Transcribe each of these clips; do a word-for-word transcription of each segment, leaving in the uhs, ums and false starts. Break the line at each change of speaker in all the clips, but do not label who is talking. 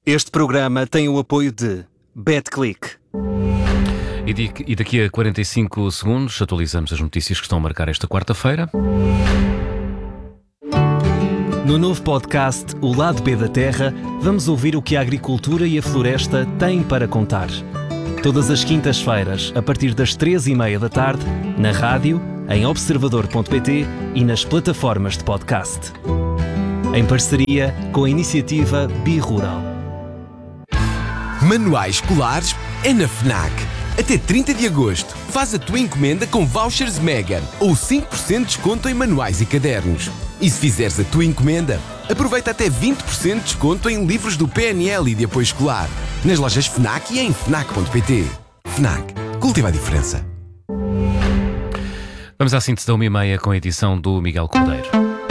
Este programa tem o apoio de BetClick.
E daqui a quarenta e cinco segundos atualizamos as notícias que estão a marcar esta quarta-feira.
No novo podcast O Lado B da Terra, vamos ouvir o que a agricultura e a floresta têm para contar. Todas as quintas-feiras, a partir das três e meia da tarde, na rádio, em observador ponto pt e nas plataformas de podcast. Em parceria com a iniciativa Bi-Rural.
Manuais escolares é na FNAC. Até trinta de agosto, faz a tua encomenda com vouchers Mega ou cinco por cento de desconto em manuais e cadernos. E se fizeres a tua encomenda, aproveita até vinte por cento de desconto em livros do P N L e de apoio escolar, nas lojas FNAC e em fnac ponto pt. FNAC. Cultiva a diferença.
Vamos à síntese da uma e meia com a edição do Miguel Cordeiro.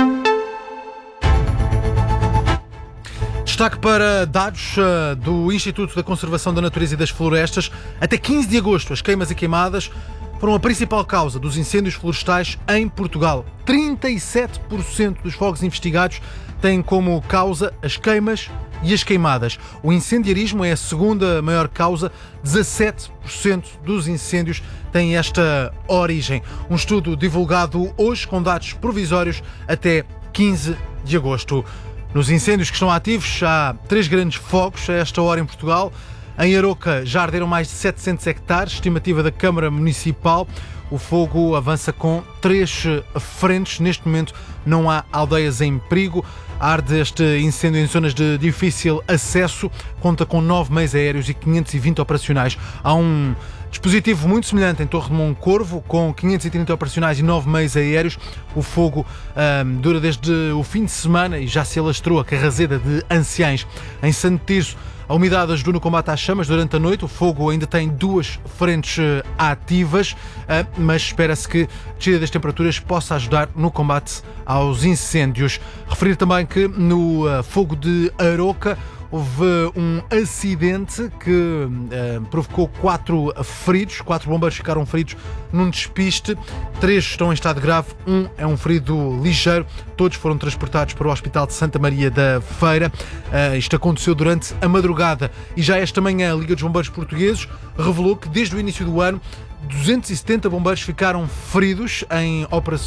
Destaque para dados uh, do Instituto da Conservação da Natureza e das Florestas. Até quinze de agosto, as queimas e queimadas foram a principal causa dos incêndios florestais em Portugal. trinta e sete por cento dos fogos investigados têm como causa as queimas e as queimadas. O incendiarismo é a segunda maior causa. dezassete por cento dos incêndios têm esta origem. Um estudo divulgado hoje com dados provisórios até quinze de agosto. Nos incêndios que estão ativos, há três grandes focos a esta hora em Portugal. Em Aroca já arderam mais de setecentos hectares, estimativa da Câmara Municipal. O fogo avança com três frentes. Neste momento não há aldeias em perigo. Arde este incêndio em zonas de difícil acesso. Conta com nove meios aéreos e quinhentos e vinte operacionais. Há um dispositivo muito semelhante em Torre de Moncorvo, com quinhentos e trinta operacionais e nove meios aéreos. O fogo um, dura desde o fim de semana e já se alastrou a Carrazeda de Anciães. Em Santo Tirso, a umidade ajuda no combate às chamas durante a noite. O fogo ainda tem duas frentes uh, ativas, uh, mas espera-se que a descida das temperaturas possa ajudar no combate aos incêndios. Referir também que no uh, fogo de Aroca houve um acidente que uh, provocou quatro feridos. Quatro bombeiros ficaram feridos num despiste. Três estão em estado grave. Um é um ferido ligeiro. Todos foram transportados para o Hospital de Santa Maria da Feira. Uh, isto aconteceu durante a madrugada. E já esta manhã a Liga dos Bombeiros Portugueses revelou que desde o início do ano duzentos e setenta bombeiros ficaram feridos em,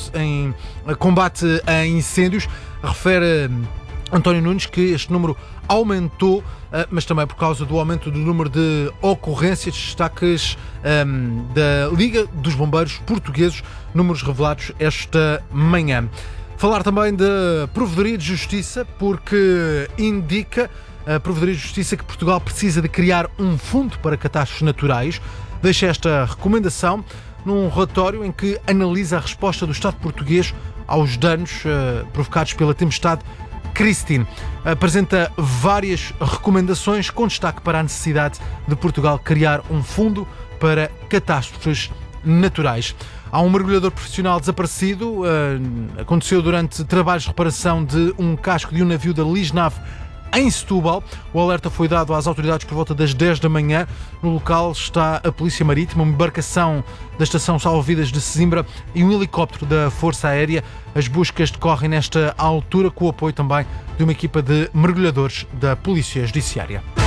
em combate a incêndios. Refere António Nunes que este número aumentou, mas também por causa do aumento do número de ocorrências. Destaques um, da Liga dos Bombeiros Portugueses, números revelados esta manhã. Falar também da Provedoria de Justiça, porque indica a Provedoria de Justiça que Portugal precisa de criar um fundo para catástrofes naturais. Deixa esta recomendação num relatório em que analisa a resposta do Estado português aos danos uh, provocados pela tempestade Christine. Apresenta várias recomendações com destaque para a necessidade de Portugal criar um fundo para catástrofes naturais. Há um mergulhador profissional desaparecido. Uh, aconteceu durante trabalhos de reparação de um casco de um navio da Lisnave em Setúbal. O alerta foi dado às autoridades por volta das dez da manhã. No local está a Polícia Marítima, uma embarcação da Estação Salva-Vidas de Sesimbra e um helicóptero da Força Aérea. As buscas decorrem nesta altura com o apoio também de uma equipa de mergulhadores da Polícia Judiciária.